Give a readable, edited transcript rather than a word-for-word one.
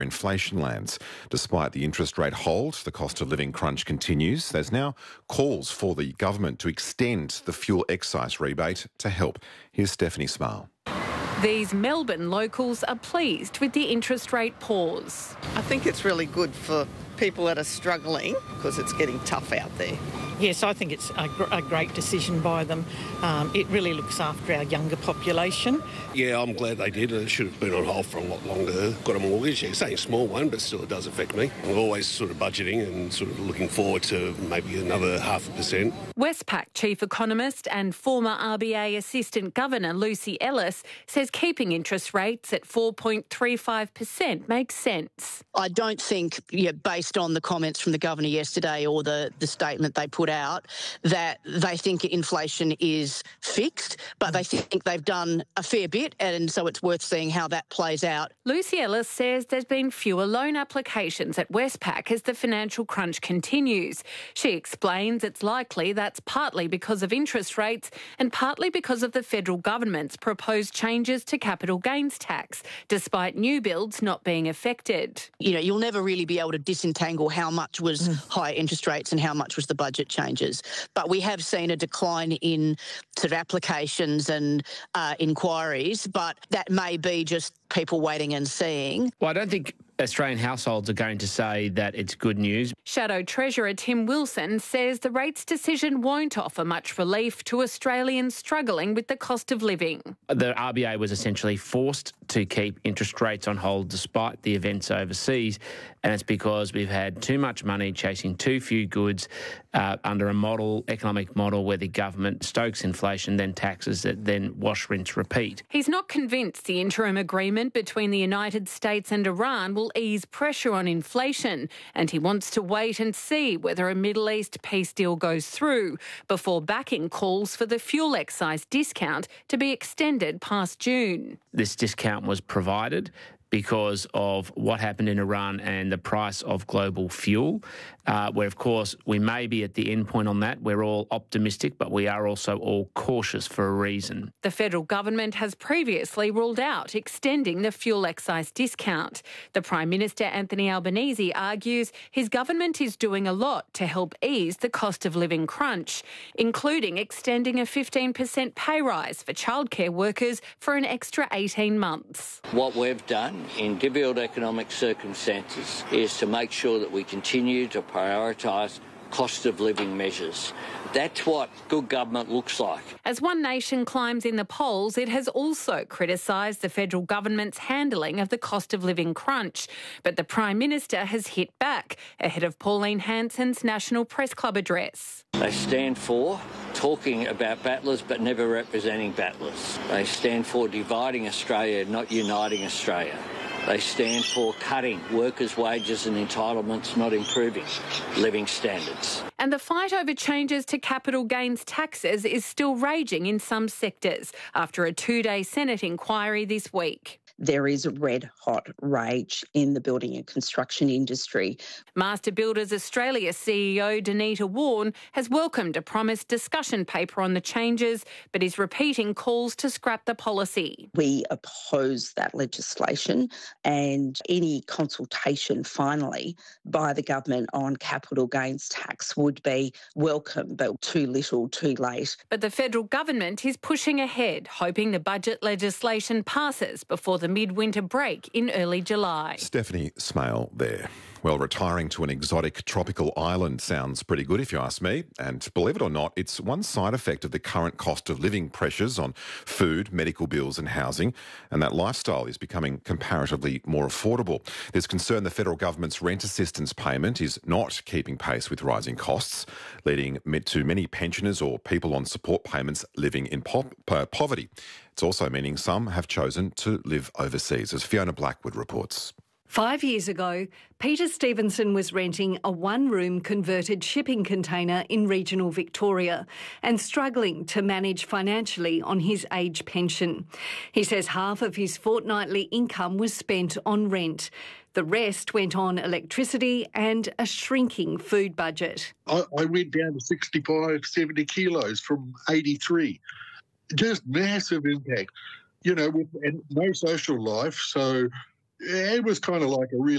inflation lands. Despite the interest rate hold, the cost of living crunch continues. There's now calls for the government to extend the fuel excise rebate to help. Here's Stephanie Smale. These Melbourne locals are pleased with the interest rate pause. I think it's really good for people that are struggling because it's getting tough out there. Yes, I think it's a great decision by them. It really looks after our younger population. Yeah, I'm glad they did. It should have been on hold for a lot longer. Got a mortgage, it's only a small one, but still it does affect me. I'm always sort of budgeting and sort of looking forward to maybe another 0.5%. Westpac chief economist and former RBA assistant governor Lucy Ellis says keeping interest rates at 4.35% makes sense. I don't think, based on the comments from the governor yesterday or the statement they put out, that they think inflation is fixed, but they think they've done a fair bit, and so it's worth seeing how that plays out. Lucy Ellis says there's been fewer loan applications at Westpac as the financial crunch continues. She explains it's likely that's partly because of interest rates and partly because of the federal government's proposed changes to capital gains tax, despite new builds not being affected. You'll never really be able to disentangle how much was high interest rates and how much was the budget changes. But we have seen a decline in sort of applications and inquiries, but that may be just people waiting and seeing. Well, I don't think Australian households are going to say that it's good news. Shadow Treasurer Tim Wilson says the rates decision won't offer much relief to Australians struggling with the cost of living. The RBA was essentially forced to keep interest rates on hold despite the events overseas, and it's because we've had too much money chasing too few goods under a economic model where the government stokes inflation, then taxes it, then wash, rinse, repeat. He's not convinced the interim agreement between the United States and Iran will ease pressure on inflation, and he wants to wait and see whether a Middle East peace deal goes through before backing calls for the fuel excise discount to be extended past June. This discount was provided because of what happened in Iran and the price of global fuel, where, of course, we may be at the end point on that. We're all optimistic, but we are also all cautious for a reason. The federal government has previously ruled out extending the fuel excise discount. The Prime Minister, Anthony Albanese, argues his government is doing a lot to help ease the cost of living crunch, including extending a 15% pay rise for childcare workers for an extra 18 months. What we've done in difficult economic circumstances is to make sure that we continue to prioritise cost of living measures. That's what good government looks like. As One Nation climbs in the polls, it has also criticised the federal government's handling of the cost of living crunch. But the Prime Minister has hit back ahead of Pauline Hanson's National Press Club address. They stand for talking about battlers but never representing battlers. They stand for dividing Australia, not uniting Australia. They stand for cutting workers' wages and entitlements, not improving living standards. And the fight over changes to capital gains taxes is still raging in some sectors after a 2-day Senate inquiry this week. There is a red-hot rage in the building and construction industry. Master Builders Australia CEO Danita Warren has welcomed a promised discussion paper on the changes, but is repeating calls to scrap the policy. We oppose that legislation, and any consultation finally by the government on capital gains tax would be welcome, but too little, too late. But the federal government is pushing ahead, hoping the budget legislation passes before the midwinter break in early July. Stephanie Smale there. Well, retiring to an exotic tropical island sounds pretty good if you ask me. And believe it or not, it's one side effect of the current cost of living pressures on food, medical bills and housing. And that lifestyle is becoming comparatively more affordable. There's concern the federal government's rent assistance payment is not keeping pace with rising costs, leading to many pensioners or people on support payments living in poverty. It's also meaning some have chosen to live overseas, as Fiona Blackwood reports. 5 years ago, Peter Stevenson was renting a one-room converted shipping container in regional Victoria and struggling to manage financially on his age pension. He says half of his fortnightly income was spent on rent. The rest went on electricity and a shrinking food budget. I went down to 65, 70 kilos from 83. Just massive impact, and no social life. So, It was kind of like a really